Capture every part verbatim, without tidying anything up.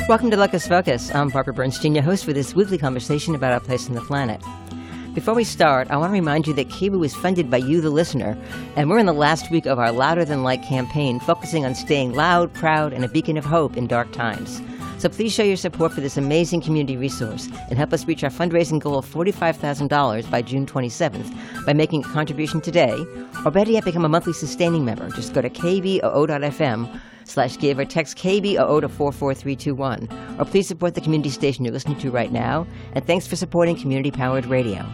Welcome to Locus Focus. I'm Barbara Bernstein, your host for this weekly conversation about our place on the planet. Before we start, I want to remind you that K B O O is funded by you, the listener, and we're in the last week of our Louder Than Light campaign, focusing on staying loud, proud, and a beacon of hope in dark times. So please show your support for this amazing community resource and help us reach our fundraising goal of forty-five thousand dollars by June twenty-seventh by making a contribution today, or better yet, become a monthly sustaining member. Just go to k b o o dot f m slash give or text K B O O to four four three two one. Or please support the community station you're listening to right now. And thanks for supporting community-powered radio.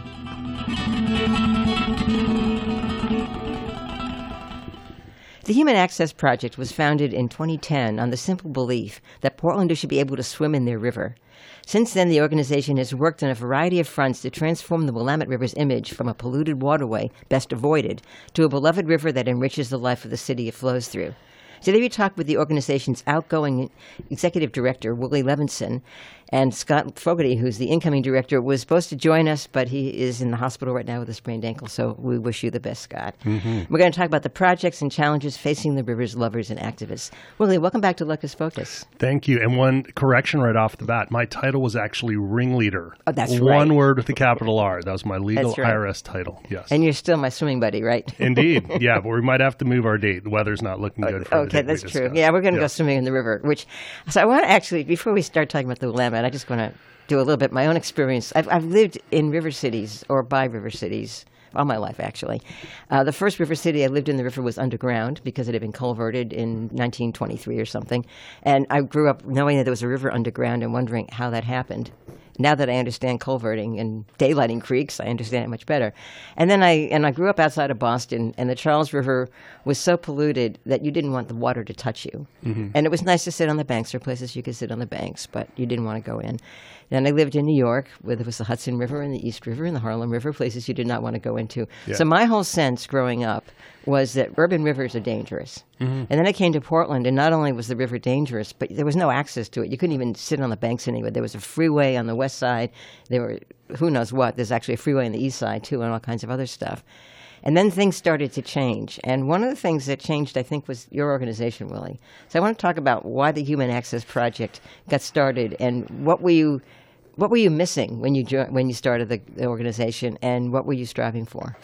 The Human Access Project was founded in twenty ten on the simple belief that Portlanders should be able to swim in their river. Since then, the organization has worked on a variety of fronts to transform the Willamette River's image from a polluted waterway, best avoided, to a beloved river that enriches the life of the city it flows through. Today we talked with the organization's outgoing executive director, Willie Levinson, and Scott Fogarty, who's the incoming director, was supposed to join us, but he is in the hospital right now with a sprained ankle, so we wish you the best, Scott. Mm-hmm. We're going to talk about the projects and challenges facing the river's lovers and activists. Willie, welcome back to Locus Focus. Thank you. And one correction right off the bat, my title was actually ringleader. Oh, that's one right. One word with a capital R. That was my legal right. I R S title, yes. And you're still my swimming buddy, right? Indeed. Yeah, but we might have to move our date. The weather's not looking good for Okay, the that's we true. discussed. Yeah, we're going to yeah. go swimming in the river, which, so I want to actually, before we start talking about the Willamette, I just want to do a little bit my own experience. I've, I've lived in river cities, or by river cities, all my life, actually. Uh, the first river city I lived in, the river was underground because it had been culverted in nineteen twenty-three or something. And I grew up knowing that there was a river underground and wondering how that happened. Now that I understand culverting and daylighting creeks, I understand it much better. And then I and I grew up outside of Boston, and the Charles River was so polluted that you didn't want the water to touch you. Mm-hmm. And it was nice to sit on the banks. There were places you could sit on the banks, but you didn't want to go in. Then I lived in New York, where there was the Hudson River and the East River and the Harlem River, places you did not want to go into. Yeah. So my whole sense growing up was that urban rivers are dangerous. Mm-hmm. And then I came to Portland, and not only was the river dangerous, but there was no access to it. You couldn't even sit on the banks anywhere. There was a freeway on the west side. There were, who knows what. There's actually a freeway on the east side, too, and all kinds of other stuff. And then things started to change. And one of the things that changed, I think, was your organization, Willie. So I want to talk about why the Human Access Project got started, and what were you, what were you missing when you jo- when you started the, the organization, and what were you striving for?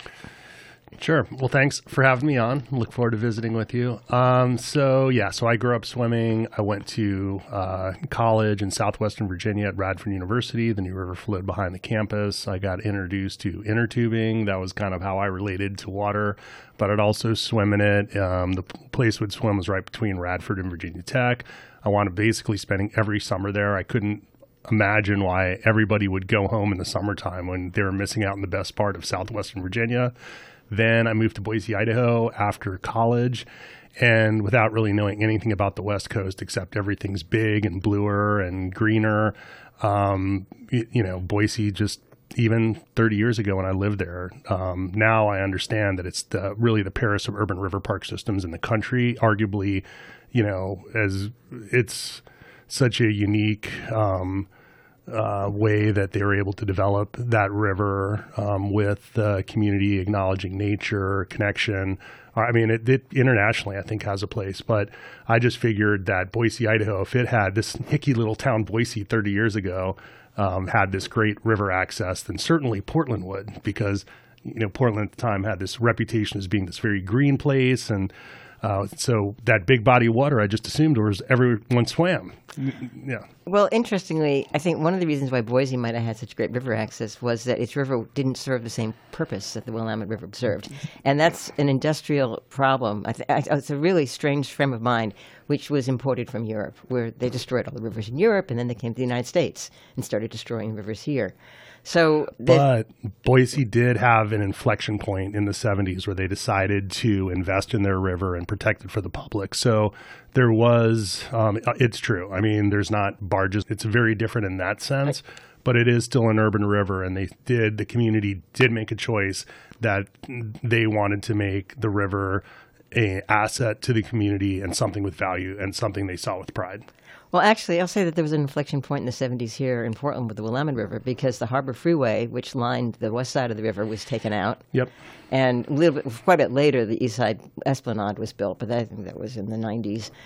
Sure. Well, thanks for having me on. Look forward to visiting with you. Um, so, yeah, so I grew up swimming. I went to uh, college in southwestern Virginia at Radford University. The New River flowed behind the campus. I got introduced to inner tubing. That was kind of how I related to water, but I'd also swim in it. Um, the place would swim was right between Radford and Virginia Tech. I wound up basically spending every summer there. I couldn't imagine why everybody would go home in the summertime when they were missing out on the best part of southwestern Virginia. Then I moved to Boise, Idaho after college, and without really knowing anything about the West Coast, except everything's big and bluer and greener, um, you, you know, Boise just even thirty years ago when I lived there, um, now I understand that it's the, really the Paris of urban river park systems in the country. Arguably, you know, as it's such a unique um Uh, way that they were able to develop that river um, with the uh, community acknowledging nature, connection. I mean, it, it internationally, I think, has a place. But I just figured that Boise, Idaho, if it had this hicky little town Boise thirty years ago, um, had this great river access, then certainly Portland would, because, you know, Portland at the time had this reputation as being this very green place. And Uh, so that big body of water, I just assumed was everyone swam. Yeah. Well, interestingly, I think one of the reasons why Boise might have had such great river access was that its river didn't serve the same purpose that the Willamette River served. And that's an industrial problem. I th- I, it's a really strange frame of mind, which was imported from Europe, where they destroyed all the rivers in Europe, and then they came to the United States and started destroying rivers here. So, but Boise did have an inflection point in the seventies where they decided to invest in their river and protect it for the public. So there was, um, it's true. I mean, there's not barges. It's very different in that sense, but it is still an urban river. And they did, the community did make a choice that they wanted to make the river a asset to the community and something with value and something they saw with pride. Well, actually, I'll say that there was an inflection point in the seventies here in Portland with the Willamette River, because the Harbor Freeway, which lined the west side of the river, was taken out. Yep. And a little bit, quite a bit later, the east side Esplanade was built, but I think that was in the nineties.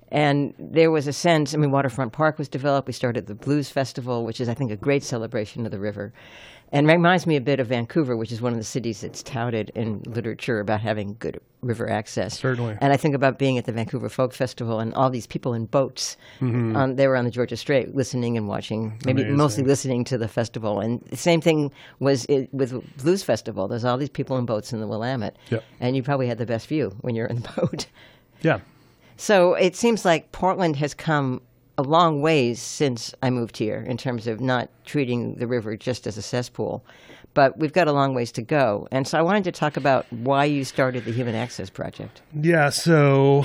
And there was a sense, I mean, Waterfront Park was developed. We started the Blues Festival, which is, I think, a great celebration of the river. And reminds me a bit of Vancouver, which is one of the cities that's touted in literature about having good river access. Certainly. And I think about being at the Vancouver Folk Festival and all these people in boats. Mm-hmm. Um, they were on the Georgia Strait listening and watching, maybe Amazing. mostly listening to the festival. And the same thing was it, with Blues Festival. There's all these people in boats in the Willamette. Yep. And you probably had the best view when you're in the boat. Yeah. So it seems like Portland has come a long ways since I moved here in terms of not treating the river just as a cesspool. But we've got a long ways to go. And so I wanted to talk about why you started the Human Access Project. Yeah, so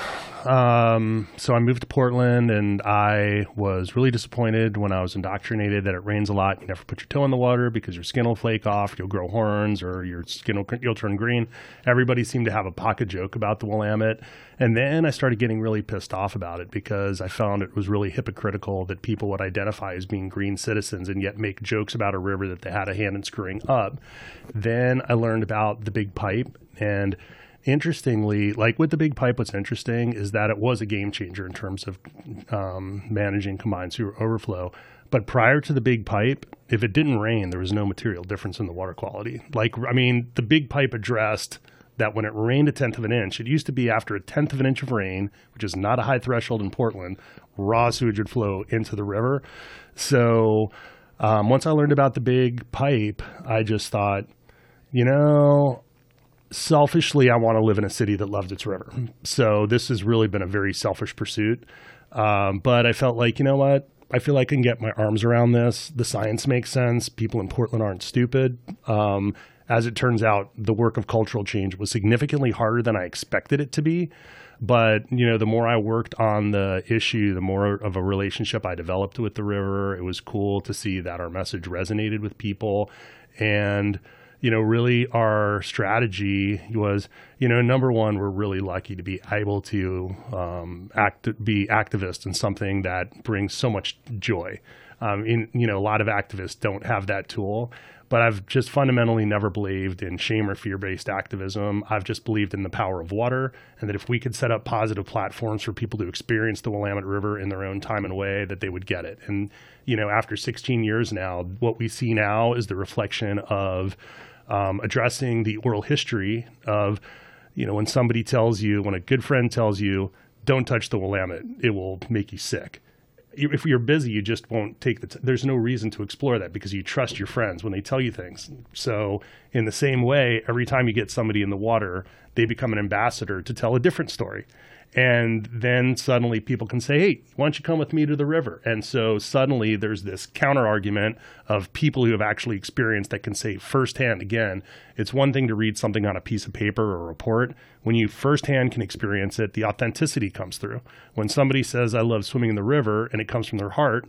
um, so I moved to Portland, and I was really disappointed when I was indoctrinated that it rains a lot. You never put your toe in the water because your skin will flake off, you'll grow horns, or your skin will you'll turn green. Everybody seemed to have a pocket joke about the Willamette. And then I started getting really pissed off about it because I found it was really hypocritical that people would identify as being green citizens and yet make jokes about a river that they had a hand in screwing up. Then I learned about the Big Pipe, and interestingly, like with the Big Pipe, what's interesting is that it was a game changer in terms of um, managing combined sewer overflow. But prior to the Big Pipe, if it didn't rain, there was no material difference in the water quality. Like, I mean, the Big Pipe addressed that when it rained a tenth of an inch, it used to be after a tenth of an inch of rain, which is not a high threshold in Portland, raw sewage would flow into the river. So um, once I learned about the Big Pipe, I just thought, you know, selfishly, I want to live in a city that loves its river. So this has really been a very selfish pursuit. Um, but I felt like, you know what? I feel like I can get my arms around this. The science makes sense. People in Portland aren't stupid. Um, as it turns out, the work of cultural change was significantly harder than I expected it to be. But, you know, the more I worked on the issue, the more of a relationship I developed with the river. It was cool to see that our message resonated with people. And, you know, really our strategy was, you know, number one, we're really lucky to be able to um, act, be activists in something that brings so much joy. Um, in, you know, a lot of activists don't have that tool. But I've just fundamentally never believed in shame or fear-based activism. I've just believed in the power of water, and that if we could set up positive platforms for people to experience the Willamette River in their own time and way, that they would get it. And, you know, after sixteen years now, what we see now is the reflection of um, addressing the oral history of, you know, when somebody tells you, when a good friend tells you, don't touch the Willamette, it will make you sick. If you're busy, you just won't take the, t- there's no reason to explore that because you trust your friends when they tell you things. So in the same way, every time you get somebody in the water, they become an ambassador to tell a different story. And then suddenly people can say, hey, why don't you come with me to the river? And so suddenly there's this counter argument of people who have actually experienced that can say firsthand, again, it's one thing to read something on a piece of paper or a report. When you firsthand can experience it, the authenticity comes through. When somebody says, I love swimming in the river, and it comes from their heart,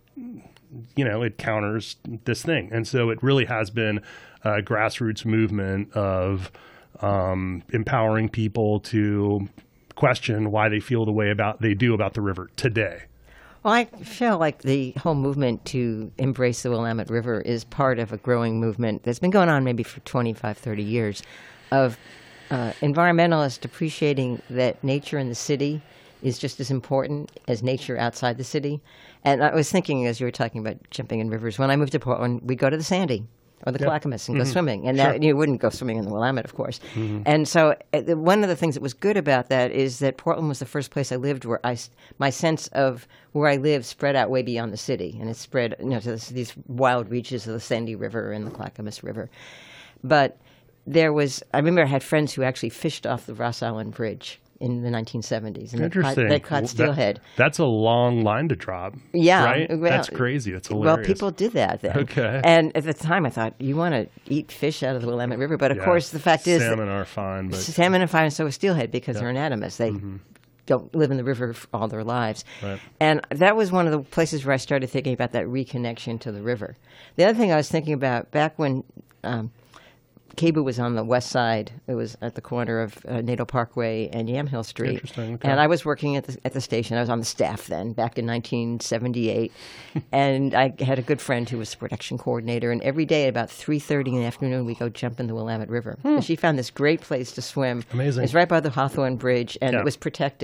you know, it counters this thing. And so it really has been a grassroots movement of um, empowering people to question why they feel the way about they do about the river today. Well, I feel like the whole movement to embrace the Willamette River is part of a growing movement that's been going on maybe for twenty-five, thirty years of uh, environmentalists appreciating that nature in the city is just as important as nature outside the city. And I was thinking as you were talking about jumping in rivers, when I moved to Portland, we'd go to the Sandy or the Yep. Clackamas and go Mm-hmm. swimming. And Sure. that, you wouldn't go swimming in the Willamette, of course. Mm-hmm. And so uh, the- one of the things that was good about that is that Portland was the first place I lived where I, s- my sense of where I lived spread out way beyond the city. And it spread, you know, to this, these wild reaches of the Sandy River and the Clackamas River. But there was, I remember I had friends who actually fished off the Ross Island Bridge in the nineteen seventies. And they caught, Interesting. they caught Well, steelhead. That, that's a long line to drop. Yeah, Right? well, that's crazy. That's Well, hilarious. people did that then. Okay. And at the time, I thought, you want to eat fish out of the Willamette River. But of Yeah. course, the fact is, salmon are fine, but salmon are fine, and so is steelhead because they're anatomous. They don't live in the river f- all their lives. Right. And that was one of the places where I started thinking about that reconnection to the river. The other thing I was thinking about back when um, Cebu was on the west side, it was at the corner of uh, Natal Parkway and Yamhill Street. Interesting, okay. And I was working at the, at the station. I was on the staff then, back in nineteen seventy-eight. And I had a good friend who was the production coordinator. And every day at about three thirty in the afternoon, we go jump in the Willamette River. And she found this great place to swim. Amazing. It's right by the Hawthorne Bridge, and Yeah. it was protected.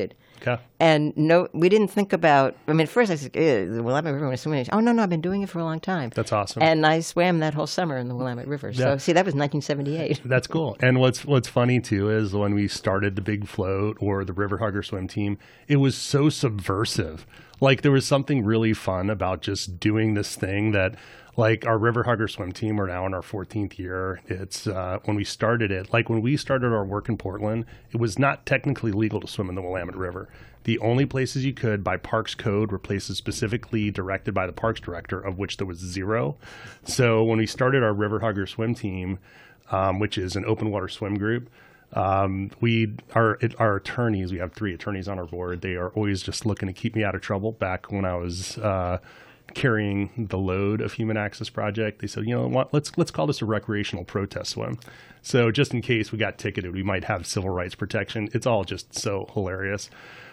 Okay. And no, we didn't think about. I mean, at first I said, "Eh, the Willamette River was swimming." Oh no, no, I've been doing it for a long time. That's awesome. And I swam that whole summer in the Willamette River. So Yeah. see, that was nineteen seventy-eight. That's cool. And what's what's funny too is when we started the Big Float or the River Hugger swim team, it was so subversive. Like there was something really fun about just doing this thing that, like our River Hugger swim team, we're now in our fourteenth year. It's uh, when we started it, like when we started our work in Portland, it was not technically legal to swim in the Willamette River. The only places you could by Parks Code were places specifically directed by the Parks Director, of which there was zero. So when we started our River Hugger swim team, um, which is an open water swim group, Um, we, our, our attorneys, we have three attorneys on our board. They are always just looking to keep me out of trouble. Back when I was, uh, carrying the load of Human Access Project, they said, you know what, let's, let's call this a recreational protest swim. So just in case we got ticketed, we might have civil rights protection. It's all just so hilarious.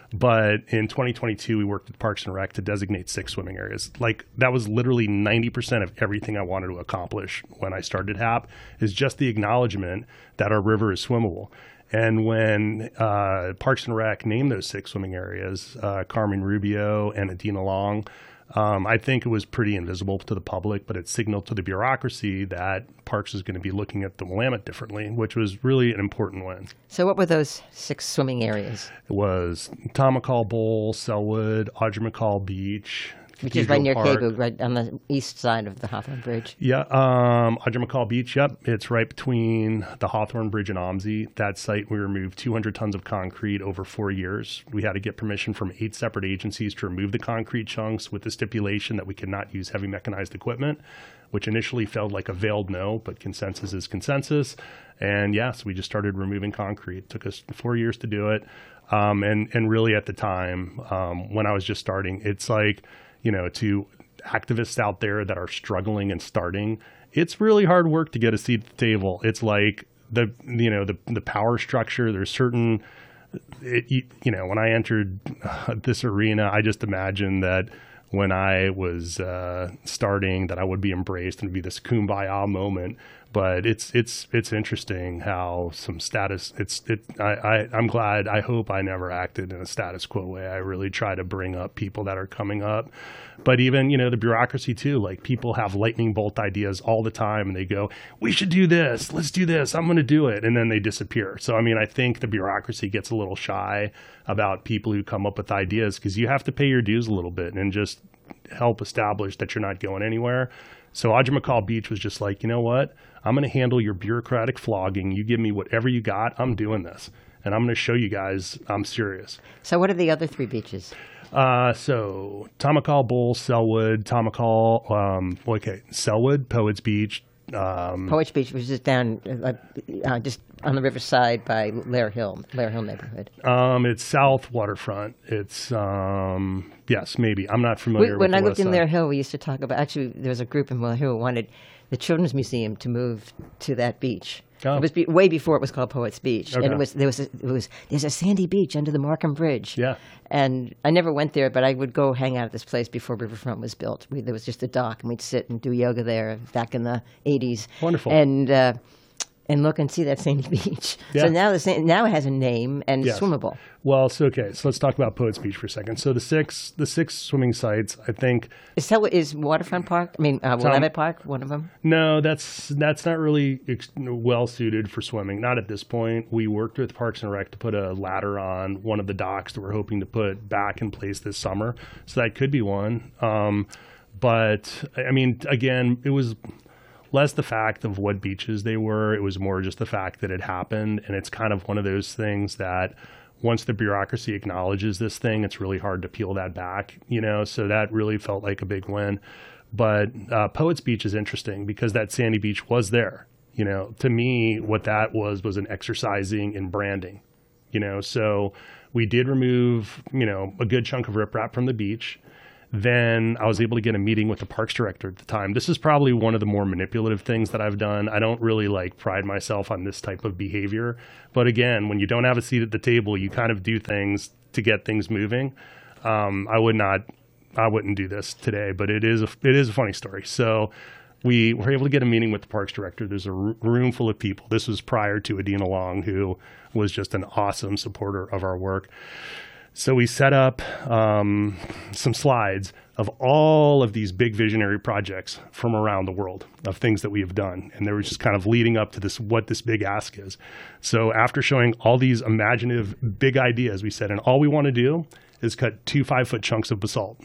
But in twenty twenty-two, we worked with Parks and Rec to designate six swimming areas. Like that was literally ninety percent of everything I wanted to accomplish when I started H A P, is just the acknowledgement that our river is swimmable. And when uh, Parks and Rec named those six swimming areas, uh, Carmen Rubio and Adina Long, Um, I think it was pretty invisible to the public, but it signaled to the bureaucracy that Parks is going to be looking at the Willamette differently, which was really an important win. So what were those six swimming areas? It was Tomahawk Bowl, Selwood, Audrey McCall Beach, Which is right near Cathedral Park. Kabu, right on the east side of the Hawthorne Bridge. Yeah, um, Audrey McCall Beach, yep. It's right between the Hawthorne Bridge and OMSI. That site, we removed two hundred tons of concrete over four years. We had to get permission from eight separate agencies to remove the concrete chunks with the stipulation that we could not use heavy mechanized equipment, which initially felt like a veiled no, but consensus is consensus. And yes, we just started removing concrete. It took us four years to do it. Um, and, and really at the time, um, when I was just starting, it's like, you know, to activists out there that are struggling and starting, it's really hard work to get a seat at the table. It's like the, you know, the, the power structure, there's certain, it, you, you know, when I entered uh, this arena, I just imagined that when I was uh, starting that I would be embraced and it'd be this kumbaya moment. But it's it's it's interesting how some status it's it I, I I'm glad I hope I never acted in a status quo way. I really try to bring up people that are coming up. But even, you know, the bureaucracy too, like people have lightning bolt ideas all the time and they go, we should do this, let's do this, I'm gonna do it, and then they disappear. So I mean I think the bureaucracy gets a little shy about people who come up with ideas because you have to pay your dues a little bit and just help establish that you're not going anywhere. So Audrey McCall Beach was just like, you know what? I'm going to handle your bureaucratic flogging. You give me whatever you got. I'm doing this. And I'm going to show you guys I'm serious. So what are the other three beaches? Uh, so Tomahawk Bowl, Selwood, Tomahawk, um, okay, Selwood, Poets Beach. Um, Poets Beach, which is down uh, uh, just on the riverside by Lair Hill, Lair Hill neighborhood. um, it's South Waterfront. It's, um, yes, maybe. I'm not familiar We, with when the I lived west in side. Lair Hill, we used to talk about, actually, there was a group in Lair Hill who wanted the Children's Museum to move to that beach. Oh. It was be, way before it was called Poets Beach, Okay. and it was there was a, it was there's a sandy beach under the Markham Bridge. Yeah. And I never went there, but I would go hang out at this place before Riverfront was built. We, there was just a dock, and we'd sit and do yoga there back in the eighties. Wonderful. And uh, and look and see that sandy beach. Yeah. So now the sa- now it has a name and Yes. it's swimmable. Well, so okay, so let's talk about Poets Beach for a second. So the six, the six swimming sites, I think. Is, Tel- is Waterfront Park? I mean, uh, Willamette Park one of them? No, that's that's not really ex- well suited for swimming. Not at this point. We worked with Parks and Rec to put a ladder on one of the docks that we're hoping to put back in place this summer. So that could be one. Um, but I mean, again, it was less the fact of what beaches they were. It was more just the fact that it happened, and it's kind of one of those things that once the bureaucracy acknowledges this thing, it's really hard to peel that back, you know. So that really felt like a big win. But uh, Poets Beach is interesting because that sandy beach was there. You know, to me, what that was was an exercising in branding. You know, so we did remove, you know, a good chunk of riprap from the beach. Then I was able to get a meeting with the parks director at the time. This is probably one of the more manipulative things that I've done. I don't really like pride myself on this type of behavior. But again, when you don't have a seat at the table, you kind of do things to get things moving. Um, I would not, I wouldn't do this today, but it is a, it is a funny story. So we were able to get a meeting with the parks director. There's a r- room full of people. This was prior to Adina Long, who was just an awesome supporter of our work. So we set up um, some slides of all of these big visionary projects from around the world of things that we have done. And they were just kind of leading up to this, what this big ask is. So after showing all these imaginative big ideas, we said, and all we want to do is cut two five foot chunks of basalt.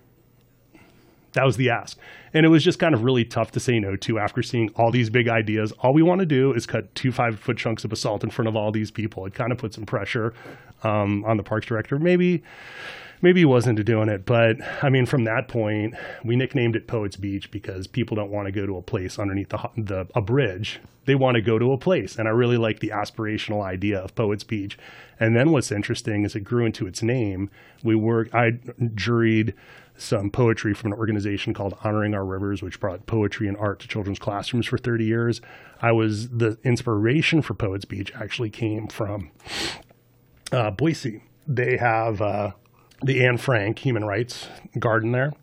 That was the ask. And it was just kind of really tough to say no to after seeing all these big ideas. All we want to do is cut two five foot chunks of basalt in front of all these people. It kind of put some pressure um, on the parks director. Maybe, maybe he wasn't doing it. But I mean, from that point, we nicknamed it Poets Beach because people don't want to go to a place underneath the, the a bridge. They want to go to a place. And I really like the aspirational idea of Poets Beach. And then what's interesting is it grew into its name. We were, I juried some poetry from an organization called Honoring Our Rivers, which brought poetry and art to children's classrooms for thirty years. I was, the inspiration for Poets Beach actually came from uh, Boise. They have uh, the Anne Frank Human Rights Garden there,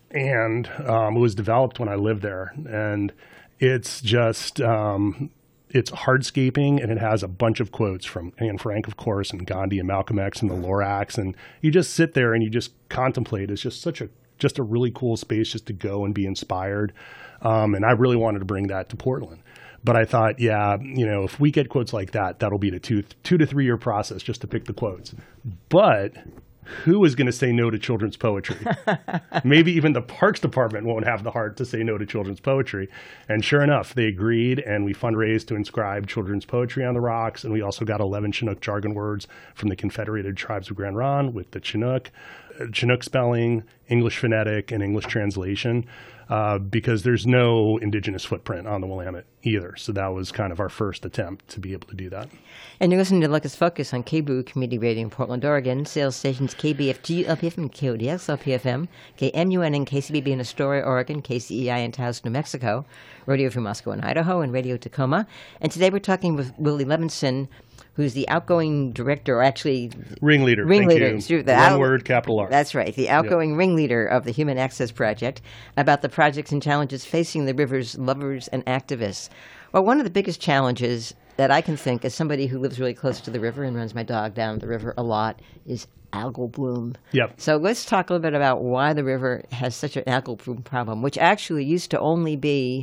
and um, it was developed when I lived there. And it's just, um, it's hardscaping, and it has a bunch of quotes from Anne Frank, of course, and Gandhi and Malcolm X and the Lorax. And you just sit there and you just contemplate. It's just such a, just a really cool space just to go and be inspired. Um, and I really wanted to bring that to Portland. But I thought, yeah, you know, if we get quotes like that, that'll be a two, two to three year process just to pick the quotes. But who is going to say no to children's poetry? Maybe even the Parks Department won't have the heart to say no to children's poetry. And sure enough, they agreed, and we fundraised to inscribe children's poetry on the rocks. And we also got eleven Chinook jargon words from the Confederated Tribes of Grand Ronde with the Chinook, uh, Chinook spelling, English phonetic, and English translation, uh, because there's no indigenous footprint on the Willamette either. So that was kind of our first attempt to be able to do that. And you're listening to Locust Focus on K B O O Community Radio in Portland, Oregon. Sales stations K B F G L P F M, K O D X L P F M, K M U N and K C B B in Astoria, Oregon, K C E I in Taos, New Mexico, Radio Free Moscow in Idaho, and Radio Tacoma. And today we're talking with Willie Levinson, who's the outgoing director, or actually ringleader. Ringleader. Thank you. The One out- word, capital R. That's right. The outgoing yep. ringleader of the Human Access Project, about the projects and challenges facing the river's lovers and activists. Well, one of the biggest challenges that I can think, as somebody who lives really close to the river and runs my dog down the river a lot, is algal bloom. Yep. So let's talk a little bit about why the river has such an algal bloom problem, which actually used to only be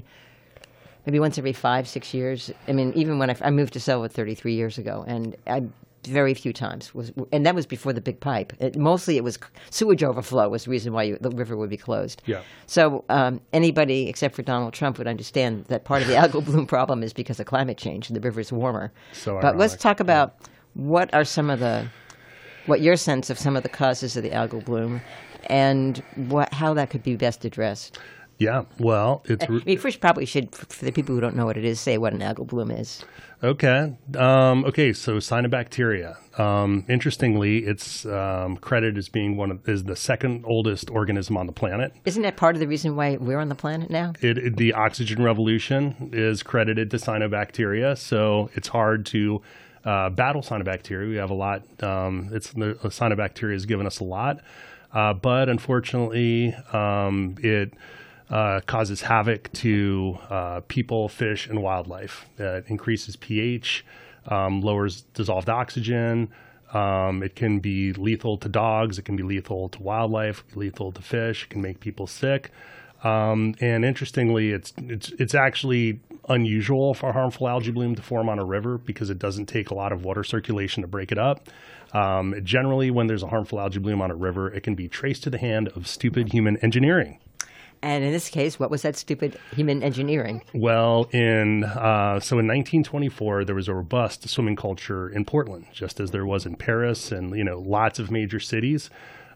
maybe once every five, six years. I mean, even when I, I moved to Selwood thirty-three years ago, and I very few times was, and that was before the big pipe. It, mostly, it was sewage overflow was the reason why you, the river would be closed. Yeah. So um, anybody except for Donald Trump would understand that part of the algal bloom problem is because of climate change and the river's warmer. So but ironic. let's talk about what are some of the, what your sense of some of the causes of the algal bloom, and what how that could be best addressed. Yeah, well, it's... I mean, first, probably should, for the people who don't know what it is, say what an algal bloom is. Okay. Um, okay, so cyanobacteria. Um, interestingly, it's um, credited as being one of, is the second oldest organism on the planet. Isn't that part of the reason why we're on the planet now? It, it, the oxygen revolution is credited to cyanobacteria, so it's hard to uh, battle cyanobacteria. We have a lot. Um, it's the cyanobacteria has given us a lot, uh, but unfortunately, um, it... Uh, causes havoc to uh, people, fish, and wildlife. Uh, it increases pH, um, lowers dissolved oxygen. Um, it can be lethal to dogs. It can be lethal to wildlife, lethal to fish. It can make people sick. Um, and interestingly, it's, it's, it's actually unusual for harmful algae bloom to form on a river because it doesn't take a lot of water circulation to break it up. Um, generally, when there's a harmful algae bloom on a river, it can be traced to the hand of stupid human engineering. And in this case, what was that stupid human engineering? Well, in uh, so in nineteen twenty-four, there was a robust swimming culture in Portland, just as there was in Paris and, you know, lots of major cities.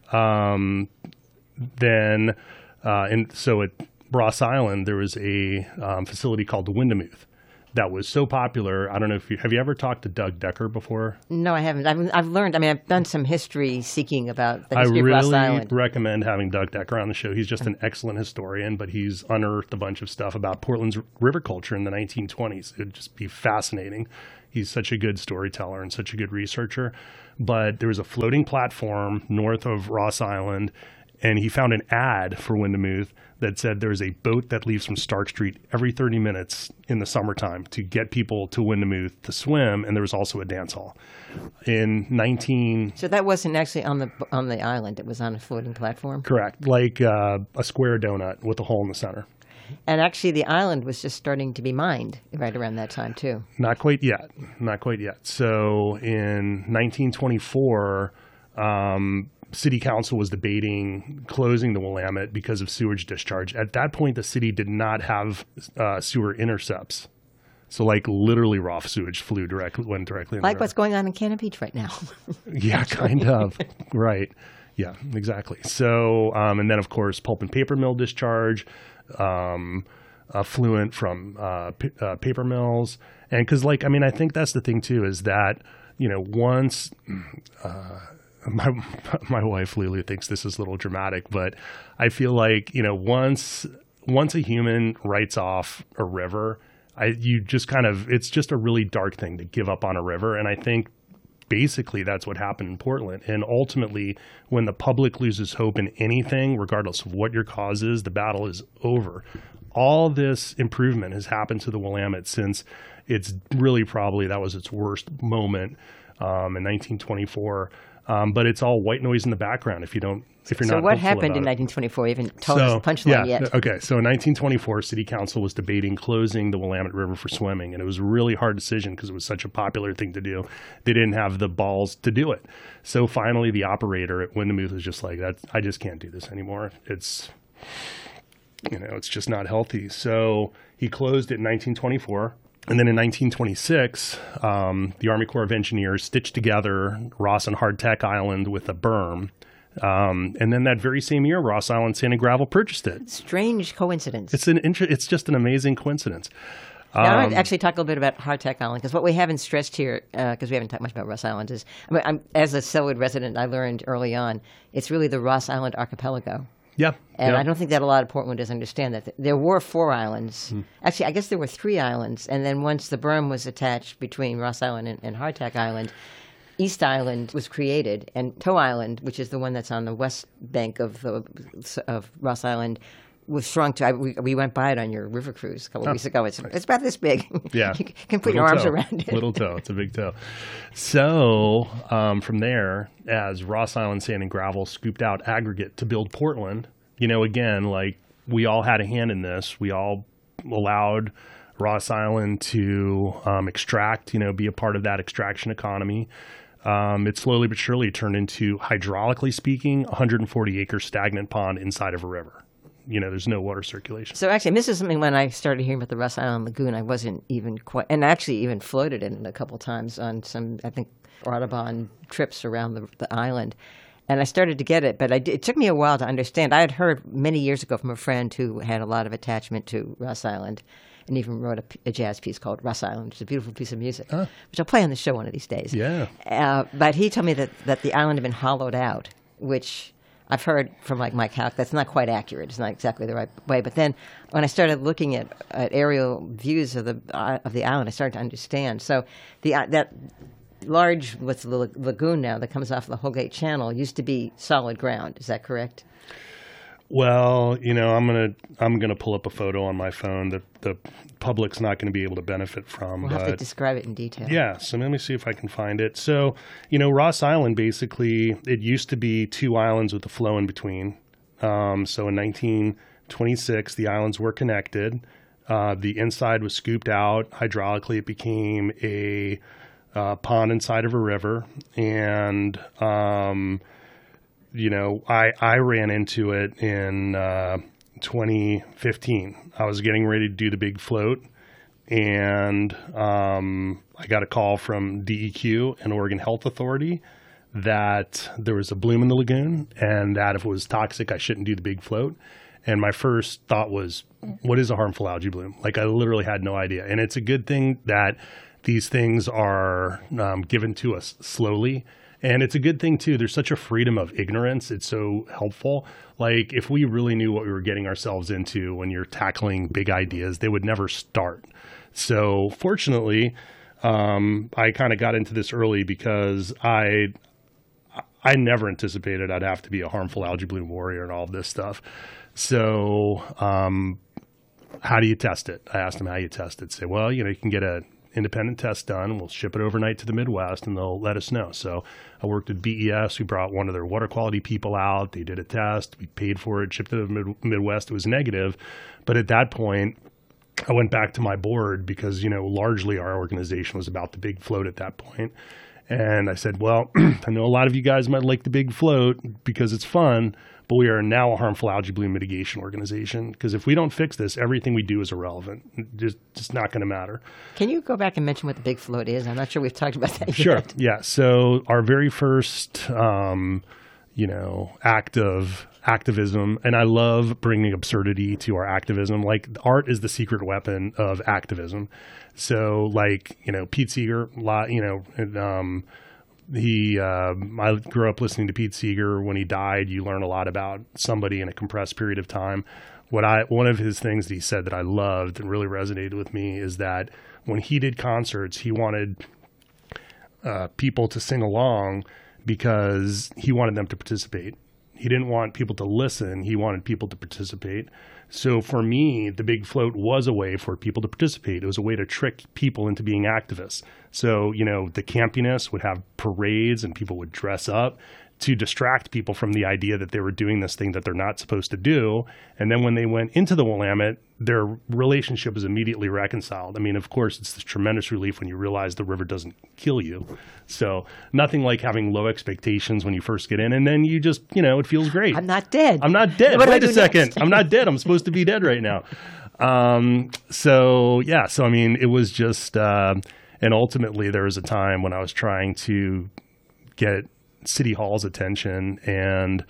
Um, then, uh, and so at Ross Island, there was a um, facility called the Windemuth that was so popular. I don't know if you, have you ever talked to Doug Decker before? No, I haven't. I've, I've learned, I mean, I've done some history seeking about the I history really of Ross Island. recommend having Doug Decker on the show. He's just an excellent historian, but he's unearthed a bunch of stuff about Portland's river culture in the nineteen twenties. It'd just be fascinating. He's such a good storyteller and such a good researcher. But there was a floating platform north of Ross Island, and he found an ad for Windemuth that said there's a boat that leaves from Stark Street every thirty minutes in the summertime to get people to Windemuth to swim, and there was also a dance hall. In nineteen So that wasn't actually on the on the island; it was on a floating platform. correct, like uh, a square donut with a hole in the center. And actually, the island was just starting to be mined right around that time too. Not quite yet. Not quite yet. So in nineteen twenty-four, um, City Council was debating closing the Willamette because of sewage discharge. At that point, the city did not have uh, sewer intercepts. So, like, literally raw sewage flew directly, went directly in the Like river. what's going on in Cannon Beach right now. Yeah, kind of. Right. Yeah, exactly. So, um, and then, of course, pulp and paper mill discharge, um, affluent from uh, p- uh, paper mills. And because, like, I mean, I think that's the thing, too, is that, you know, once uh, my my wife, Lulu, thinks this is a little dramatic, but I feel like, you know, once once a human writes off a river, I, you just kind of, it's just a really dark thing to give up on a river. And I think basically that's what happened in Portland. And ultimately, when the public loses hope in anything, regardless of what your cause is, the battle is over. All this improvement has happened to the Willamette since it's really probably, that was its worst moment um, in nineteen twenty-four. Um, but it's all white noise in the background if you don't, if you're So not what hopeful happened about in it. nineteen twenty-four? You haven't told us the punchline yeah, yet. Okay, so in nineteen twenty-four, City Council was debating closing the Willamette River for swimming, and it was a really hard decision because it was such a popular thing to do. They didn't have the balls to do it. So finally, the operator at Windemuth was just like, "That I just can't do this anymore. It's, you know, it's just not healthy." So he closed it in nineteen twenty-four. And then in nineteen twenty-six, um, the Army Corps of Engineers stitched together Ross and Hardtack Island with a berm. Um, and then that very same year, Ross Island Sand and Gravel purchased it. Strange coincidence. It's an inter- It's just an amazing coincidence. Now, I want Um, to actually talk a little bit about Hardtack Island, because what we haven't stressed here, because we haven't talked much about Ross Island, is I mean, I'm, as a Selwood resident, I learned early on, it's really the Ross Island archipelago. Yeah. And yeah. I don't think that a lot of Portlanders understand that. There were four islands. Hmm. Actually, I guess there were three islands. And then once the berm was attached between Ross Island and, and Hardtack Island, East Island was created. And Toe Island, which is the one that's on the west bank of, the, of Ross Island, was shrunk to. I, we, we went by it on your river cruise a couple of weeks ago. It's, it's about this big. Yeah. You can put Little your arms toe. around it. Little toe. It's a big toe. So um, from there, as Ross Island Sand and Gravel scooped out aggregate to build Portland, you know, again, like we all had a hand in this. We all allowed Ross Island to um, extract, you know, be a part of that extraction economy. Um, it slowly but surely turned into, hydraulically speaking, a one hundred forty acre stagnant pond inside of a river. You know, there's no water circulation. So actually, and this is something when I started hearing about the Ross Island Lagoon, I wasn't even quite, and actually even floated in it a couple times on some, I think, Audubon trips around the, the island. And I started to get it, but I did, it took me a while to understand. I had heard many years ago from a friend who had a lot of attachment to Ross Island and even wrote a, a jazz piece called Ross Island, which is a beautiful piece of music, Huh. which I'll play on the show one of these days. Yeah. Uh, but he told me that, that the island had been hollowed out, which I've heard from like Mike Houck. That's not quite accurate. It's not exactly the right way. But then when I started looking at, at aerial views of the uh, of the island, I started to understand. So the uh, that large, what's the lag- lagoon now that comes off the Holgate Channel used to be solid ground. Is that correct? Well, you know, I'm gonna I'm gonna pull up a photo on my phone that the public's not going to be able to benefit from. We'll but have to describe it in detail. yeah, so let me see if I can find it. So, you know, Ross Island basically, it used to be two islands with a flow in between. Um, so in nineteen twenty-six, the islands were connected. Uh, the inside was scooped out hydraulically. It became a uh, pond inside of a river, and um, you know, I, I ran into it in uh, twenty fifteen. I was getting ready to do the big float, and um, I got a call from D E Q and Oregon Health Authority that there was a bloom in the lagoon and that if it was toxic, I shouldn't do the big float. And my first thought was, what is a harmful algae bloom? Like, I literally had no idea. And it's a good thing that these things are um, given to us slowly. And it's a good thing, too. There's such a freedom of ignorance. It's so helpful. Like, if we really knew what we were getting ourselves into when you're tackling big ideas, they would never start. So, fortunately, um, I kind of got into this early because I I never anticipated I'd have to be a harmful algae bloom warrior and all of this stuff. So, um, how do you test it? I asked them how you test it. Say, well, you know, you can get a independent test done. We'll ship it overnight to the Midwest, and they'll let us know. So I worked with B E S. We brought one of their water quality people out. They did a test. We paid for it, shipped it to the Mid- Midwest. It was negative. But at that point, I went back to my board because, you know, largely our organization was about the big float at that point. And I said, well, I know a lot of you guys might like the big float because it's fun, but we are now a harmful algae bloom mitigation organization, because if we don't fix this, everything we do is irrelevant. Just, just not going to matter. Can you go back and mention what the big float is? I'm not sure we've talked about that yet. Sure. Yeah. So our very first, um, you know, act of activism, and I love bringing absurdity to our activism. Like, art is the secret weapon of activism. So, like, you know, Pete Seeger, you know, and, um, he, uh, I grew up listening to Pete Seeger. When he died, you learn a lot about somebody in a compressed period of time. What I, one of his things that he said that I loved and really resonated with me is that when he did concerts, he wanted uh, people to sing along because he wanted them to participate. He didn't want people to listen. He wanted people to participate. So for me, the big float was a way for people to participate. It was a way to trick people into being activists. So, you know, the campiness would have parades and people would dress up to distract people from the idea that they were doing this thing that they're not supposed to do. And then when they went into the Willamette, their relationship was immediately reconciled. I mean, of course, it's this tremendous relief when you realize the river doesn't kill you. So nothing like having low expectations when you first get in. And then you just, you know, it feels great. I'm not dead. I'm not dead. What do I Wait a do second. next? I'm not dead. I'm supposed to be dead right now. Um, so, yeah. So, I mean, it was just, uh, and ultimately there was a time when I was trying to get City Hall's attention, and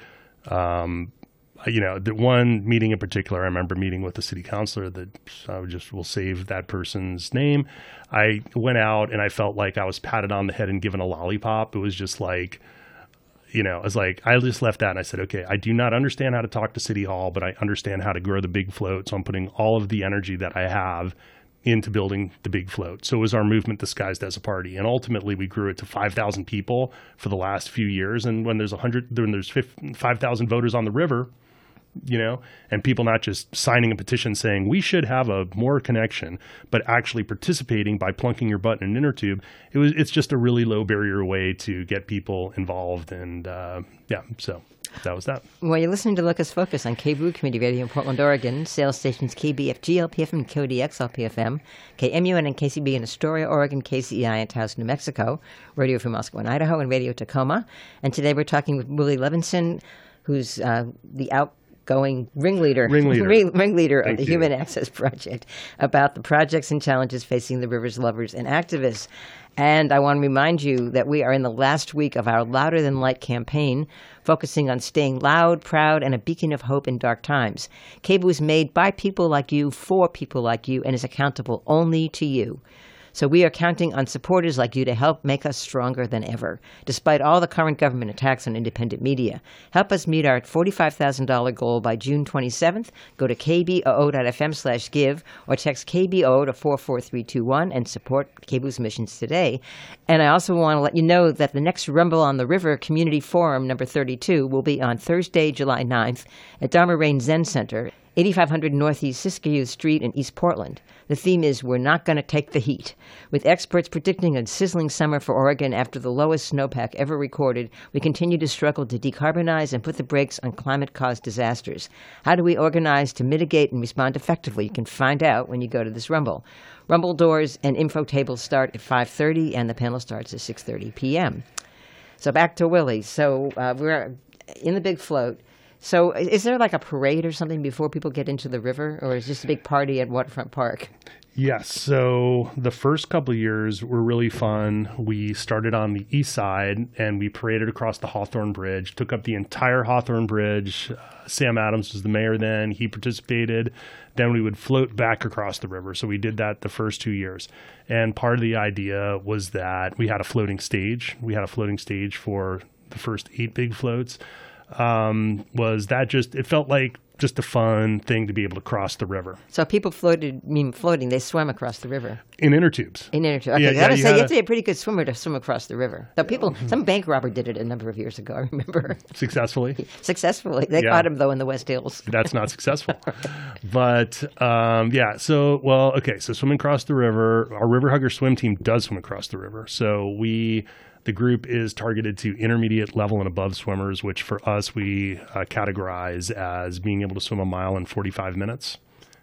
um, you know, the one meeting in particular, I remember meeting with the city councilor that I would just will save that person's name. I went out and I felt like I was patted on the head and given a lollipop. It was just like, you know, I was like, I just left that and I said, okay, I do not understand how to talk to City Hall, but I understand how to grow the big float. So I'm putting all of the energy that I have into building the big float. So it was our movement disguised as a party. And ultimately we grew it to five thousand people for the last few years. And when there's one hundred, when there's five thousand voters on the river, you know, and people not just signing a petition saying we should have a more connection, but actually participating by plunking your butt in an inner tube, it was, it's just a really low barrier way to get people involved. And uh, yeah, so that was that. Well, you're listening to Locus Focus on K B O O Community Radio in Portland, Oregon. Sales stations K B F G L P F M and K O D X L P F M, K M U N and K C B in Astoria, Oregon, K C E I in Taos, New Mexico, Radio Free Moscow in Idaho, and Radio Tacoma. And today we're talking with Willie Levinson, who's uh, the outgoing ringleader, Ringleader, ring, ringleader Thank of the you. Human Access Project, about the projects and challenges facing the river's lovers and activists. And I want to remind you that we are in the last week of our Louder Than Light campaign, focusing on staying loud, proud, and a beacon of hope in dark times. K B O O is made by people like you, for people like you, and is accountable only to you. So we are counting on supporters like you to help make us stronger than ever, despite all the current government attacks on independent media. Help us meet our forty-five thousand dollars goal by June twenty-seventh. Go to kboo.fm slash give or text K B O O to four four three two one and support K B O O's missions today. And I also want to let you know that the next Rumble on the River Community Forum number thirty-two will be on Thursday, July ninth at Dharma Rain Zen Center, eighty-five hundred Northeast Siskiyou Street in East Portland. The theme is We're Not Going to Take the Heat. With experts predicting a sizzling summer for Oregon after the lowest snowpack ever recorded, we continue to struggle to decarbonize and put the brakes on climate-caused disasters. How do we organize to mitigate and respond effectively? You can find out when you go to this Rumble. Rumble doors and info tables start at five thirty, and the panel starts at six thirty p.m. So back to Willie. So uh, we're in the big float. So is there like a parade or something before people get into the river, or is this a big party at Waterfront Park? Yes. So the first couple of years were really fun. We started on the east side and we paraded across the Hawthorne Bridge, took up the entire Hawthorne Bridge. Uh, Sam Adams was the mayor then. He participated. Then we would float back across the river. So we did that the first two years. And part of the idea was that we had a floating stage. We had a floating stage for the first eight big floats. Um, was that just, it felt like just a fun thing to be able to cross the river. So people floated, mean floating, they swam across the river. In inner tubes. In inner tubes. Okay, Yeah, I yeah, gotta you say, you gotta- have to be a pretty good swimmer to swim across the river. So people, some bank robber did it a number of years ago, I remember. Successfully. Successfully. They Yeah. caught him, though, in the West Hills. That's not successful. But um, yeah, so, well, okay, so swimming across the river, our River Hugger swim team does swim across the river. So we, the group is targeted to intermediate level and above swimmers, which for us, we uh, categorize as being able to swim a mile in forty-five minutes.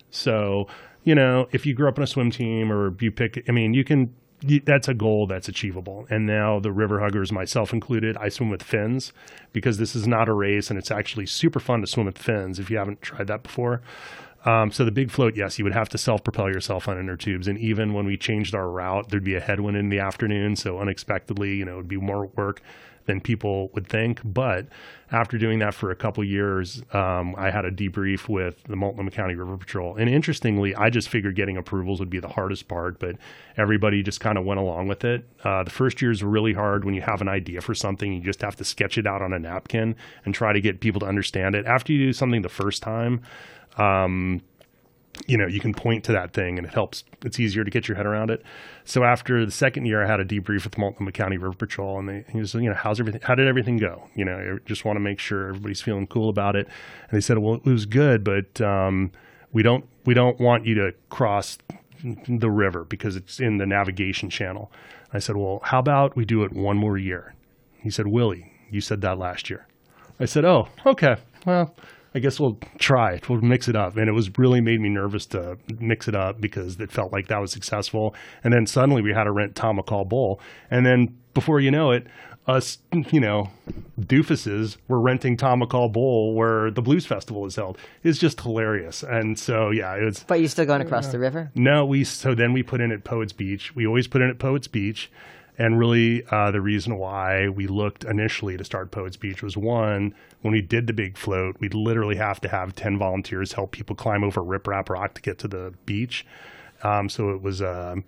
So, you know, if you grew up in a swim team or you pick, I mean, you can, you, that's a goal that's achievable. And now the River Huggers, myself included, I swim with fins because this is not a race and it's actually super fun to swim with fins if you haven't tried that before. Um, so the big float, yes, you would have to self-propel yourself on inner tubes. And even when we changed our route, there'd be a headwind in the afternoon. So unexpectedly, you know, it'd be more work than people would think. But after doing that for a couple years, um, I had a debrief with the Multnomah County River Patrol. And interestingly, I just figured getting approvals would be the hardest part, but everybody just kind of went along with it. Uh, the first year is really hard when you have an idea for something. You just have to sketch it out on a napkin and try to get people to understand it. After you do something the first time, um, you know, you can point to that thing and it helps. It's easier to get your head around it. So after the second year, I had a debrief with the Multnomah County River Patrol, and they, he was, you know, how's everything? How did everything go? You know, I just want to make sure everybody's feeling cool about it. And they said, well, it was good, but um, we don't we don't want you to cross the river because it's in the navigation channel. I said, well, how about we do it one more year? He said, Willie, you said that last year. I said, oh, okay, well, I guess we'll try it. We'll mix it up. And it was really made me nervous to mix it up because it felt like that was successful. And then suddenly we had to rent Tom McCall Bowl. And then before you know it, us, you know, doofuses were renting Tom McCall Bowl where the Blues Festival is held. It's just hilarious. And so, yeah, it was. But you're still going across the river? No, we, so then we put in at Poets Beach. We always put in at Poets Beach. And really, uh, the reason why we looked initially to start Poets Beach was, one, when we did the big float, we'd literally have to have ten volunteers help people climb over Riprap Rock to get to the beach. Um, so it was um,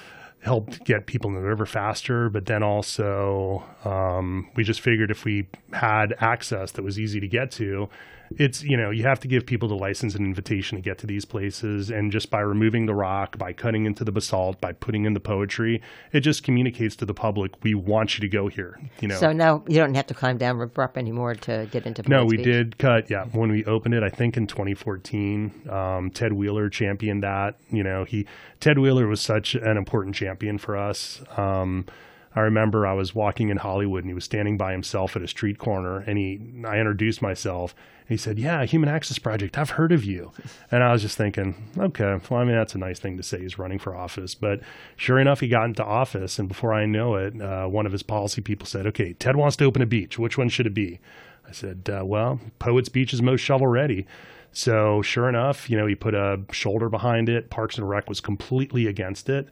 helped get people in the river faster. But then also, um, we just figured if we had access that was easy to get to, it's, you know, you have to give people the license and invitation to get to these places. And just by removing the rock, by cutting into the basalt, by putting in the poetry, it just communicates to the public, we want you to go here. You know. So now you don't have to climb down Rip Rup anymore to get into Poets No, we Beach. did cut, yeah. When we opened it, I think in twenty fourteen, um, Ted Wheeler championed that. You know, he Ted Wheeler was such an important champion for us. Um, I remember I was walking in Hollywood and he was standing by himself at a street corner, and he, I introduced myself and he said, yeah, Human Access Project, I've heard of you. And I was just thinking, okay, well, I mean, that's a nice thing to say. He's running for office. But sure enough, he got into office, and before I know it, uh, one of his policy people said, okay, Ted wants to open a beach. Which one should it be? I said, uh, well, Poets Beach is most shovel ready. So sure enough, you know, he put a shoulder behind it. Parks and Rec was completely against it.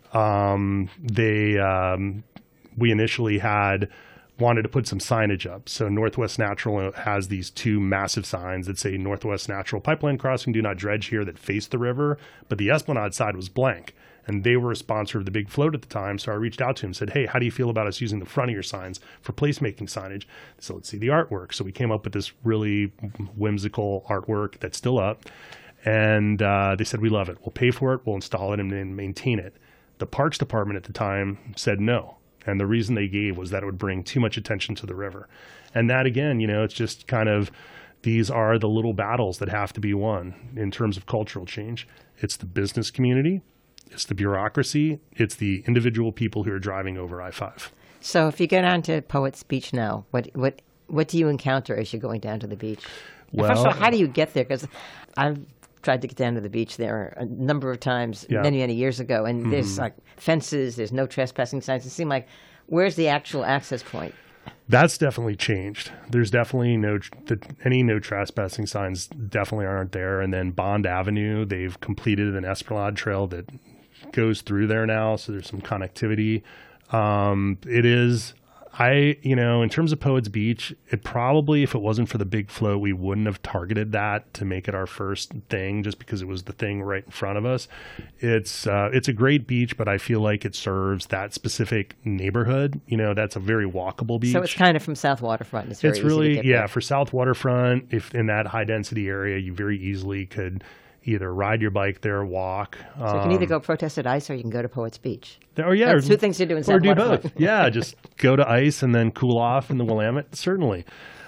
Um, they, um, we initially had wanted to put some signage up. So Northwest Natural has these two massive signs that say Northwest Natural Pipeline Crossing, do not dredge here, that face the river. But the Esplanade side was blank. And they were a sponsor of the big float at the time. So I reached out to him and said, hey, how do you feel about us using the front of your signs for placemaking signage? So let's see the artwork. So we came up with this really whimsical artwork that's still up. And uh, they said, we love it. We'll pay for it. We'll install it and then maintain it. The Parks Department at the time said no. And the reason they gave was that it would bring too much attention to the river. And that, again, you know, it's just kind of, these are the little battles that have to be won in terms of cultural change. It's the business community, it's the bureaucracy, it's the individual people who are driving over I five. So if you get onto Poets Beach now, what what what do you encounter as you're going down to the beach? Well, First of all, how do you get there? Because I've tried to get down to the beach there a number of times, Yeah. many, many years ago, and Mm-hmm. there's like fences, there's no trespassing signs. It seemed like, where's the actual access point? That's definitely changed. There's definitely no, the, any no trespassing signs definitely aren't there. And then Bond Avenue, they've completed an Esplanade trail that goes through there now. So there's some connectivity. Um, it is, I, you know, in terms of Poets Beach, it probably, if it wasn't for the big float, we wouldn't have targeted that to make it our first thing, just because it was the thing right in front of us. It's uh, it's a great beach, but I feel like it serves that specific neighborhood. You know, that's a very walkable beach. So it's kind of from South Waterfront. It's very It's easy really, to get yeah, there. for South Waterfront, if in that high density area, you very easily could either ride your bike there, walk. So you can either go protest at ICE or you can go to Poets Beach. Or yeah, That's two things to do in or South do Waterfront. both. Yeah, just go to ICE and then cool off in the Willamette. Certainly.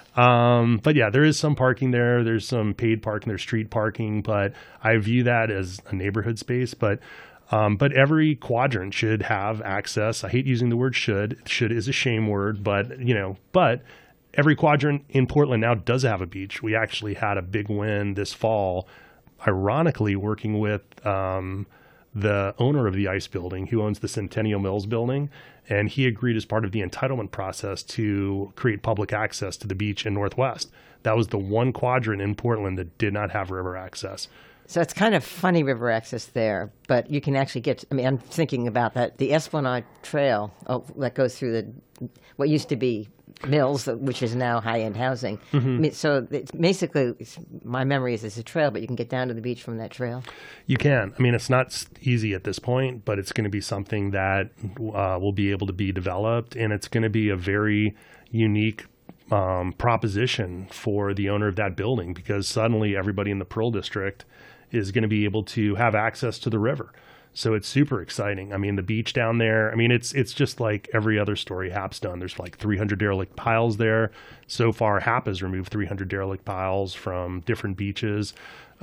Um, but yeah, there is some parking there. There's some paid parking. There's street parking, but I view that as a neighborhood space. But um, but every quadrant should have access. I hate using the word should. Should is a shame word, but you know, but every quadrant in Portland now does have a beach. We actually had a big win this fall, ironically working with um, the owner of the ICE building, who owns the Centennial Mills building, and he agreed as part of the entitlement process to create public access to the beach in Northwest. That was the one quadrant in Portland that did not have river access. So it's kind of funny river access there, but you can actually get, I mean, I'm thinking about that. The Esplanade Trail oh, that goes through the what used to be Mills, which is now high-end housing. Mm-hmm. I mean, so it's basically, it's, my memory is it's a trail, but you can get down to the beach from that trail. You can. I mean, it's not s- easy at this point, but it's going to be something that uh, will be able to be developed, and it's going to be a very unique um, proposition for the owner of that building, because suddenly everybody in the Pearl District is going to be able to have access to the river. So it's super exciting. I mean, the beach down there, I mean, it's it's just like every other story Hap's done. There's like three hundred derelict piles there. So far, Hap has removed three hundred derelict piles from different beaches.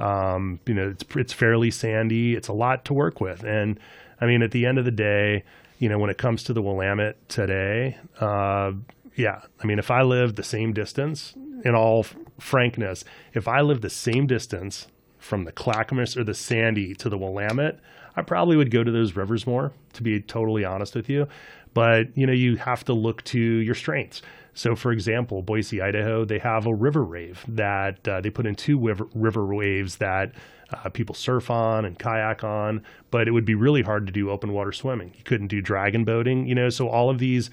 Um, you know, it's it's fairly sandy. It's a lot to work with. And I mean, at the end of the day, you know, when it comes to the Willamette today, uh, yeah, I mean, if I lived the same distance, in all f- frankness, if I lived the same distance from the Clackamas or the Sandy to the Willamette, I probably would go to those rivers more, to be totally honest with you. But, you know, you have to look to your strengths. So, for example, Boise, Idaho, they have a river rave that uh, they put in two river, river waves that uh, people surf on and kayak on, but it would be really hard to do open water swimming. You couldn't do dragon boating, you know, so all of these,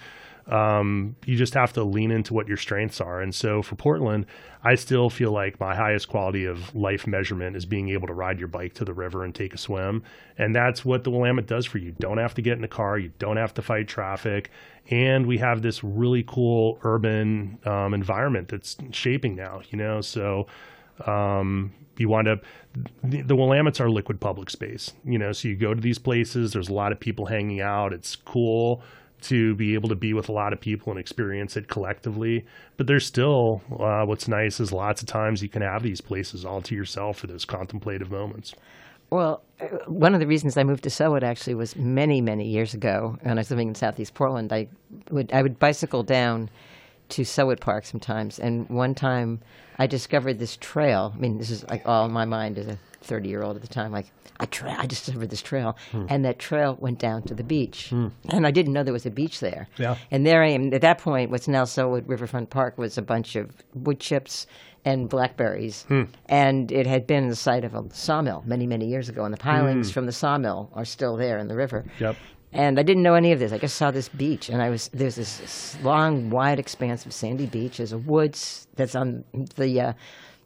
um, you just have to lean into what your strengths are. And so for Portland, I still feel like my highest quality of life measurement is being able to ride your bike to the river and take a swim. And that's what the Willamette does for you. You don't have to get in a car. You don't have to fight traffic. And we have this really cool urban um, environment that's shaping now, you know, so um, you wind up, the, the Willamettes are liquid public space, you know, so you go to these places, there's a lot of people hanging out. It's cool to be able to be with a lot of people and experience it collectively. But there's still, uh, what's nice is lots of times you can have these places all to yourself for those contemplative moments. Well, uh, one of the reasons I moved to Selwood actually was many, many years ago. When I was living in Southeast Portland, I would I would bicycle down to Selwood Park sometimes. And one time I discovered this trail. I mean, this is like all in my mind as a thirty-year-old at the time. Like, I, tra- I discovered this trail. Hmm. And that trail went down to the beach. Hmm. And I didn't know there was a beach there. Yeah. And there I am. At that point, what's now Selwood Riverfront Park was a bunch of wood chips and blackberries. Hmm. And it had been the site of a sawmill many, many years ago. And the pilings hmm. from the sawmill are still there in the river. Yep. And I didn't know any of this. I just saw this beach, and I was there's this long, wide expanse of sandy beach. There's a woods that's on the uh,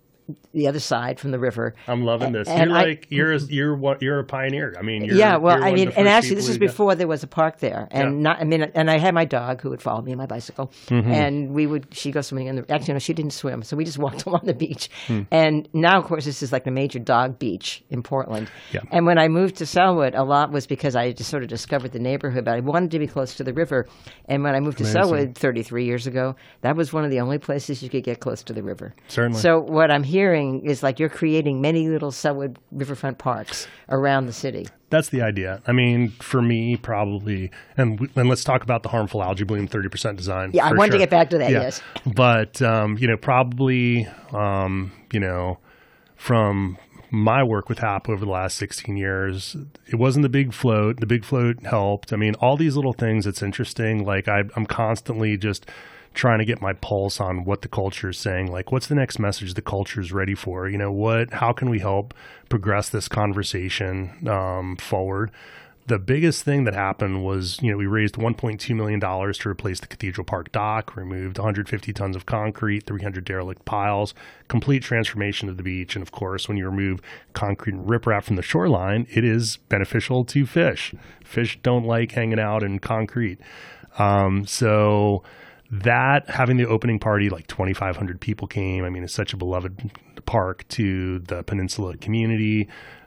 the other side from the river. I'm loving this. And you're I, like you're a, you're what you're a pioneer. I mean, you're, yeah. Well, you're I one mean, of the and first actually, this people was who got- before there was a park there, and Yeah. not. I mean, and I had my dog who would follow me on my bicycle, Mm-hmm. and we would. She goes swimming in the. Actually, no, she didn't swim, so we just walked along the beach. Hmm. And now, of course, this is like the major dog beach in Portland. Yeah. And when I moved to Selwood, a lot was because I just sort of discovered the neighborhood, but I wanted to be close to the river. And when I moved to Amazing. Selwood thirty-three years ago, that was one of the only places you could get close to the river. Certainly. So what I'm hearing is like you're creating many little Selwood riverfront parks around the city. That's the idea. I mean, for me, probably, and w- and let's talk about the harmful algae bloom thirty percent design. Yeah, I for wanted to sure. get back to that, Yeah. yes. But, um, you know, probably, um, you know, from my work with Hap over the last sixteen years, it wasn't the big float. The big float helped. I mean, all these little things, it's interesting. Like, I, I'm constantly just trying to get my pulse on what the culture is saying. Like, what's the next message the culture is ready for? You know, what, how can we help progress this conversation um, forward? the biggest thing that happened was, you know, we raised one point two million dollars to replace the Cathedral Park dock, removed one hundred fifty tons of concrete, three hundred derelict piles, complete transformation of the beach. And of course, when you remove concrete and riprap from the shoreline, it is beneficial to fish. Fish don't like hanging out in concrete. Um, so that, having the opening party, like twenty-five hundred people came. I mean, it's such a beloved park to the peninsula community.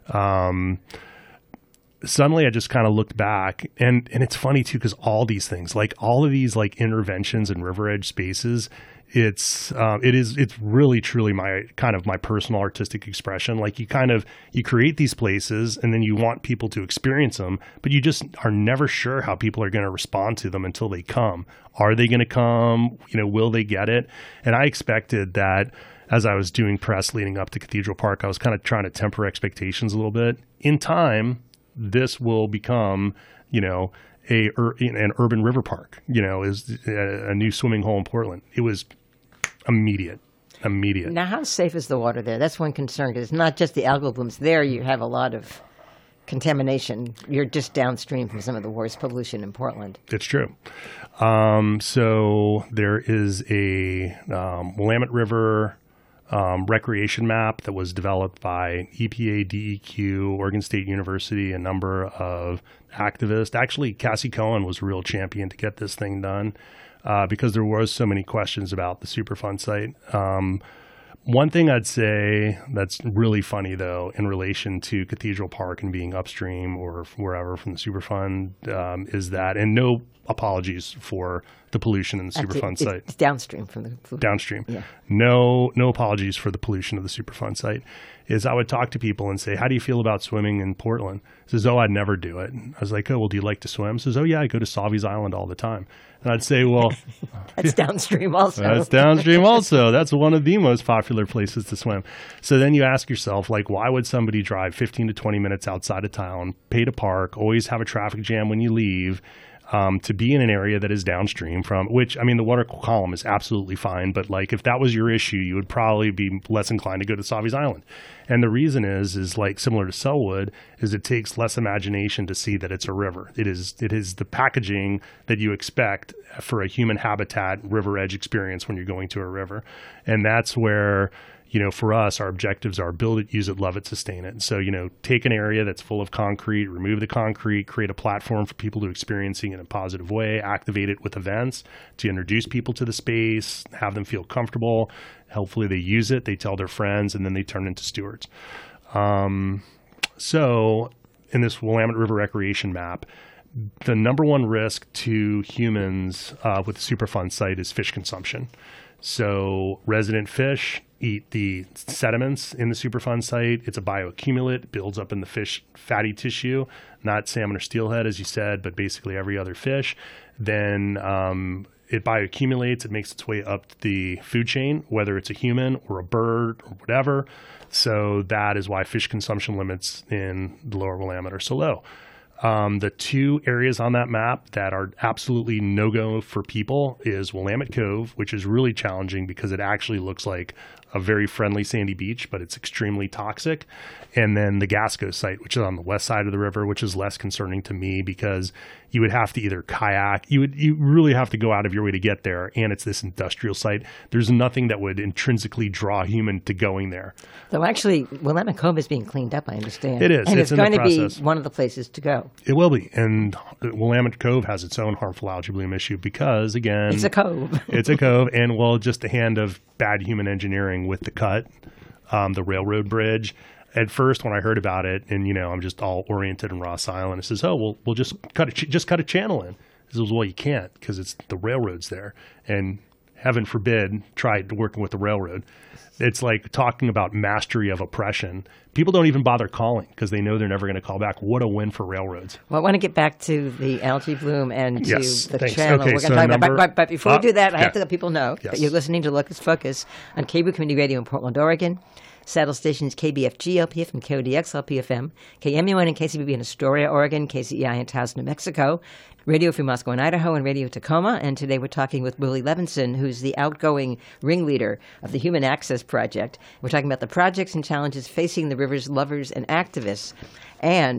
Um, Suddenly, I just kind of looked back, and, and it's funny too, because all these things, like all of these like interventions in river edge spaces, it's um, it is it's really truly my kind of my personal artistic expression. Like you kind of you create these places, and then you want people to experience them, but you just are never sure how people are going to respond to them until they come. Are they going to come? You know, will they get it? And I expected that. As I was doing press leading up to Cathedral Park, I was kind of trying to temper expectations a little bit. In time, this will become, you know, a an urban river park, you know, is a, a new swimming hole in Portland. It was immediate, immediate. Now, how safe is the water there? That's one concern, because it's not just the algal blooms. There you have a lot of contamination. You're just downstream from some of the worst pollution in Portland. It's true. Um, so there is a um, Willamette River Um, recreation map that was developed by E P A, D E Q, Oregon State University, a number of activists. Actually, Cassie Cohen was a real champion to get this thing done uh, because there was so many questions about the Superfund site. Um, one thing I'd say that's really funny, though, in relation to Cathedral Park and being upstream or wherever from the Superfund um, is that, and no apologies for the pollution in the Superfund it's, site. It's downstream from the downstream. Yeah. No, no apologies for the pollution of the Superfund site. Is I would talk to people and say, "How do you feel about swimming in Portland?" Says, "Oh, I'd never do it." I was like, "Oh, well, do you like to swim?" Says, "Oh, yeah, I go to Sauvies Island all the time." And I'd say, "Well, that's downstream also." That's downstream also. That's one of the most popular places to swim. So then you ask yourself, like, why would somebody drive fifteen to twenty minutes outside of town, pay to park, always have a traffic jam when you leave? Um, to be in an area that is downstream from, which, I mean, the water column is absolutely fine, but like if that was your issue, you would probably be less inclined to go to Sauvies Island. And the reason is, is like similar to Sellwood, is it takes less imagination to see that it's a river. It is, it is the packaging that you expect for a human habitat river edge experience when you're going to a river. And that's where, you know, for us, our objectives are build it, use it, love it, sustain it. So, you know, take an area that's full of concrete, remove the concrete, create a platform for people to experiencing it in a positive way, activate it with events to introduce people to the space, have them feel comfortable. Hopefully they use it, they tell their friends, and then they turn into stewards. Um, so in this Willamette River recreation map, the number one risk to humans uh, with the Superfund site is fish consumption. So resident fish eat the sediments in the Superfund site. It's a bioaccumulate, builds up in the fish fatty tissue, not salmon or steelhead, as you said, but basically every other fish. Then um, it bioaccumulates. It makes its way up the food chain, whether it's a human or a bird or whatever. So that is why fish consumption limits in the lower Willamette are so low. Um, the two areas on that map that are absolutely no-go for people is Willamette Cove, which is really challenging because it actually looks like a very friendly sandy beach, but it's extremely toxic. And then the Gasco site, which is on the west side of the river, which is less concerning to me because you would have to either kayak, you would you really have to go out of your way to get there, and it's this industrial site. There's nothing that would intrinsically draw a human to going there. Though actually, Willamette Cove is being cleaned up, I understand. It is. And it's, it's going to be process. one of the places to go. It will be. And Willamette Cove has its own harmful algae bloom issue because, again, it's a cove. It's a cove. And, well, just a hand of bad human engineering with the cut, um, the railroad bridge. At first, when I heard about it, and, you know, I'm just all oriented in Ross Island, it says, oh, well, we'll just cut a, just cut a channel in. This was, well, you can't because it's the railroad's there. And heaven forbid, tried working with the railroad. It's like talking about mastery of oppression. People don't even bother calling because they know they're never going to call back. What a win for railroads. Well, I want to get back to the algae bloom and to yes, the thanks. channel. Okay, We're going so to talk number, about, but, but before uh, we do that, I yeah. have to let people know yes. that you're listening to Locus Focus on Cable Community Radio in Portland, Oregon. Saddle stations K B F G L P F and K O D X L P F M, K M U N and K C B B in Astoria, Oregon, K C E I in Taos, New Mexico, Radio Free Moscow in Idaho, and Radio Tacoma. And today we're talking with Willie Levinson, who's the outgoing ringleader of the Human Access Project. We're talking about the projects and challenges facing the river's lovers and activists. And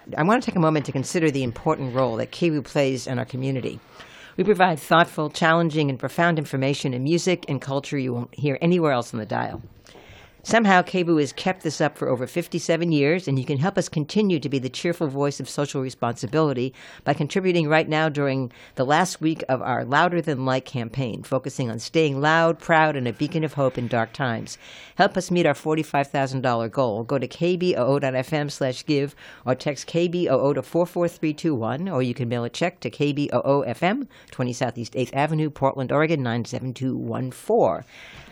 I want to take a moment to consider the important role that K B U plays in our community. We provide thoughtful, challenging, and profound information in music and culture you won't hear anywhere else on the dial. Somehow, K B U has kept this up for over fifty-seven years, and you can help us continue to be the cheerful voice of social responsibility by contributing right now during the last week of our Louder Than Light campaign, focusing on staying loud, proud, and a beacon of hope in dark times. Help us meet our forty-five thousand dollars goal. Go to kboo.fm slash give or text K B O O to four four three two one, or you can mail a check to K B O O F M, twenty Southeast eighth Avenue, Portland, Oregon, nine seven two one four.